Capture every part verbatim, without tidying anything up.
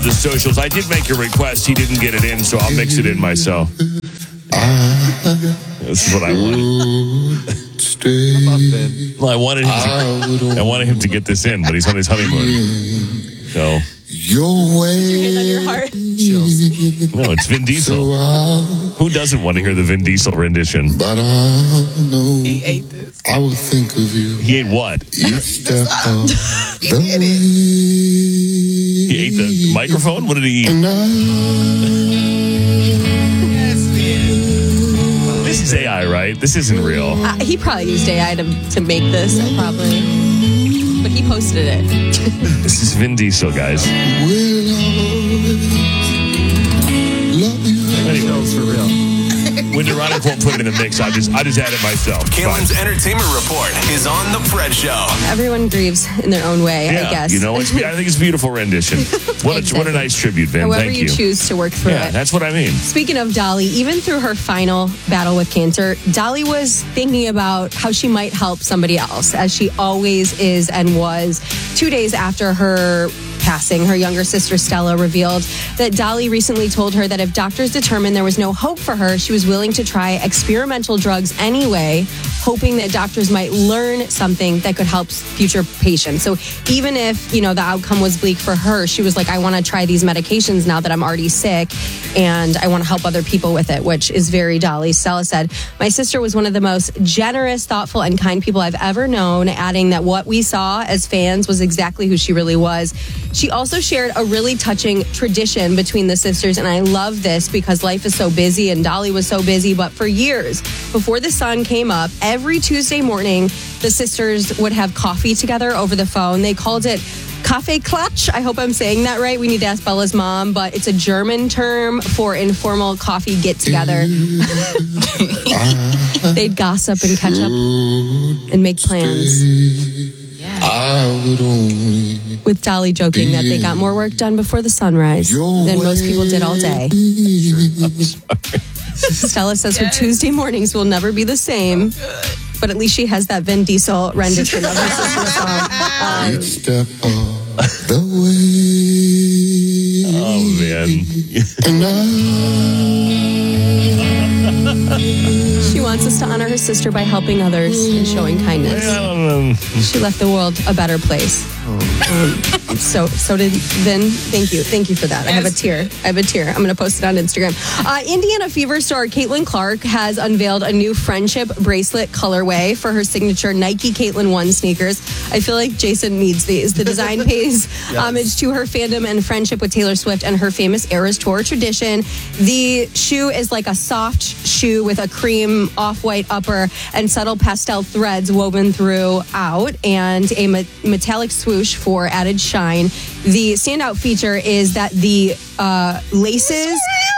The socials. I did make a request. He didn't get it in, so I'll mix it in myself. This is what I wanted. Well, I wanted him to, I wanted him to get this in, but he's on his honeymoon. So your way. On your heart. No, it's Vin Diesel. Who doesn't want to hear the Vin Diesel rendition? But I know He ate this. I will think of you. He ate what? Each step of the way. He ate the microphone? What did he eat? And I, This is A I, right? This isn't real. Uh, he probably used A I to, to make this, probably. But he posted it. This is Vin Diesel, guys. will always love you. Anyway, for real. When Neurotic won't put it in the mix, I just I just add it myself. Kalen's Entertainment Report is on The Fred Show. Everyone grieves in their own way, Yeah, I guess. you know, it's, I think it's a beautiful rendition. What a, what a nice tribute, Vin. However Thank you you. choose to work through Yeah, it. that's what I mean. Speaking of Dolly, even through her final battle with cancer, Dolly was thinking about how she might help somebody else, as she always is and was. Two days after her passing, her younger sister Stella revealed that Dolly recently told her that if doctors determined there was no hope for her, she was willing to try experimental drugs anyway, hoping that doctors might learn something that could help future patients. So even if, you know, the outcome was bleak for her, she was like, I want to try these medications now that I'm already sick, and I want to help other people with it, which is very Dolly. Stella said, my sister was one of the most generous, thoughtful, and kind people I've ever known, adding that what we saw as fans was exactly who she really was. She also shared a really touching tradition between the sisters, and I love this because life is so busy and Dolly was so busy, but for years, before the sun came up, every Tuesday morning, the sisters would have coffee together over the phone. They called it Kaffee Klatsch. I hope I'm saying that right. We need to ask Bella's mom, but it's a German term for informal coffee get-together. They'd gossip and catch up and make plans. I would only With Dolly joking that they got more work done before the sunrise than most people did all day. Stella says her Tuesday mornings will never be the same, but at least she has that Vin Diesel rendition of her sister's song. Um, step of the way. Oh, man. And I, she wants us to honor her sister by helping others and showing kindness. Um, She left the world a better place. Um, so so did Vin. Thank you. Thank you for that. I have a tear. I have a tear. I'm going to post it on Instagram. Uh, Indiana Fever star Caitlin Clark has unveiled a new friendship bracelet colorway for her signature Nike Caitlin One sneakers. I feel like Jason needs these. The design pays yes. homage to her fandom and friendship with Taylor Swift and her famous Eras Tour tradition. The shoe is like a soft shoe with a cream off-white upper and subtle pastel threads woven throughout, and a me- metallic swoosh for added shine. The standout feature is that the uh, laces...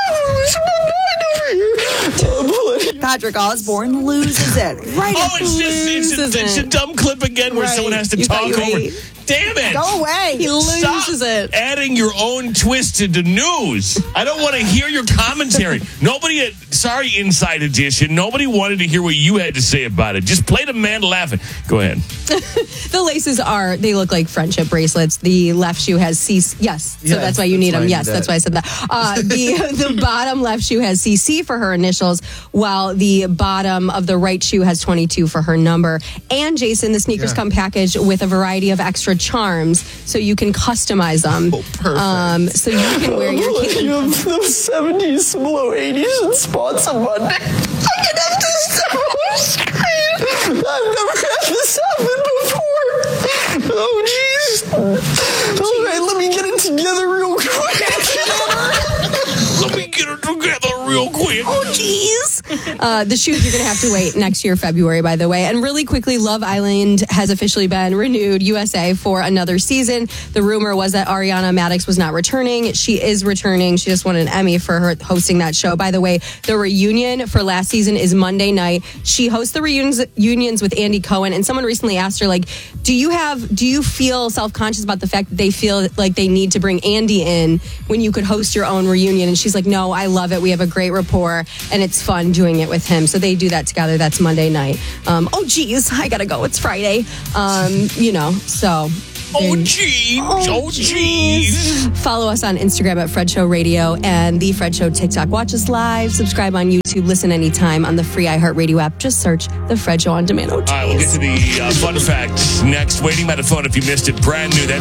Patrick Osborne loses it. Right. Oh, it's just it's a, it's a dumb clip again where Right. someone has to You talk thought you over. ate. Damn it. Go away. He loses Stop it. adding your own twist to the news. I don't want to hear your commentary. Nobody, had, sorry, Inside Edition, nobody wanted to hear what you had to say about it. Just play the man laughing. Go ahead. The laces are, they look like friendship bracelets. The left shoe has C C. Yes, so Yes, that's why you need that's them. why I Yes, need that's that. why I said that. Uh, the, the bottom left shoe has C C for her initials, while the bottom of the right shoe has twenty-two for her number. And Jason, the sneakers Yeah. come packaged with a variety of extra charms, so you can customize them. Oh, perfect. Um, so you can wear your You Caitlin. have those seventies, below eighties, and spots on Monday. I can have this on screen. I've never had this happen before. Oh, jeez. All right, let me get it together real quick. Let me get it together real quick. Oh, jeez. Uh, the shoes, you're going to have to wait next year, February, by the way. And really quickly, Love Island has officially been renewed, U S A, for another season. The rumor was that Ariana Madix was not returning. She is returning. She just won an Emmy for her hosting that show. By the way, the reunion for last season is Monday night. She hosts the reunions, reunions with Andy Cohen. And someone recently asked her, like, do you have, do you feel self-conscious about the fact that they feel like they need to bring Andy in when you could host your own reunion? And she's like, no, I love it. We have a great rapport and it's fun doing it with him. So they do that together. That's Monday night. Um, oh, geez, I got to go. It's Friday. Um, you know, so Oh, geez. Oh, geez. Follow us on Instagram at Fred Show Radio and The Fred Show TikTok. Watch us live. Subscribe on YouTube. Listen anytime on the free iHeartRadio app. Just search The Fred Show on demand. Oh, All right, we'll get to the uh, fun facts next. Waiting by the phone if you missed it. Brand new. That's